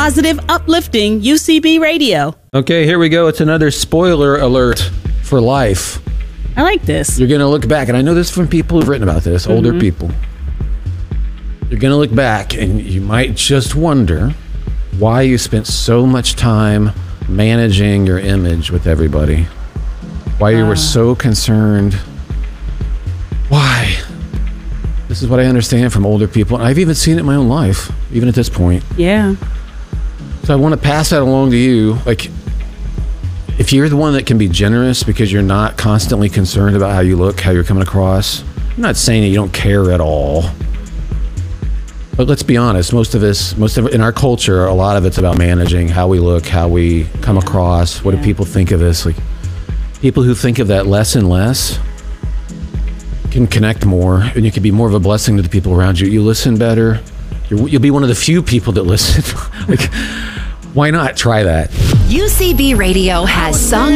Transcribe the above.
positive, uplifting UCB radio. Okay, here we go. It's another spoiler alert for life. I like this. You're going to look back, and I know this from people who've written about this, older people. You're going to look back, and you might just wonder why you spent so much time managing your image with everybody. Why you were so concerned. Why? This is what I understand from older people. And I've even seen it in my own life, even at this point. Yeah. So I want to pass that along to you. Like, if you're the one that can be generous because you're not constantly concerned about how you look, how you're coming across, I'm not saying that you don't care at all. But let's be honest, most of in our culture, a lot of it's about managing how we look, how we come across. What do people think of us? Like, people who think of that less and less can connect more, and you can be more of a blessing to the people around you. You listen better. You'll be one of the few people that listen. Like, why not try that? UCB Radio has sung